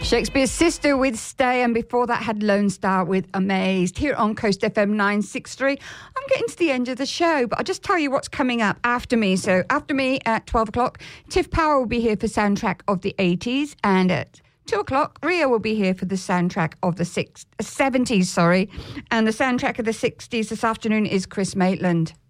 Shakespeare's Sister with Stay, and before that had Lone Star with Amazed, here on Coast FM 963. I'm getting to the end of the show, but I'll just tell you what's coming up after me. So after me at 12 o'clock, Tiff Power will be here for Soundtrack of the 80s, and at 2 o'clock, Ria will be here for the soundtrack of the 70s, and the soundtrack of the 60s this afternoon is Chris Maitland.